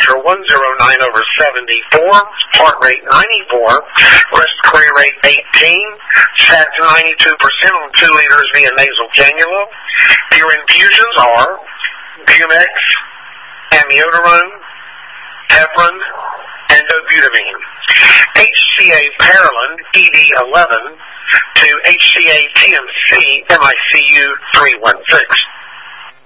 temperature 109/74, heart rate 94, respiratory rate 18, sat to 92% on 2 liters via nasal cannula. Your infusions are Bumex, amiodarone, heparin, and dobutamine. HCA Paralyn, ED11, to HCA TMC, MICU 316.